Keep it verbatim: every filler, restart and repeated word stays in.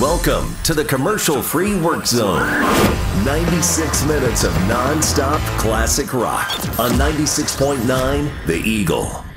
Welcome to the commercial-free work zone. ninety-six minutes of non-stop classic rock on ninety-six point nine The Eagle.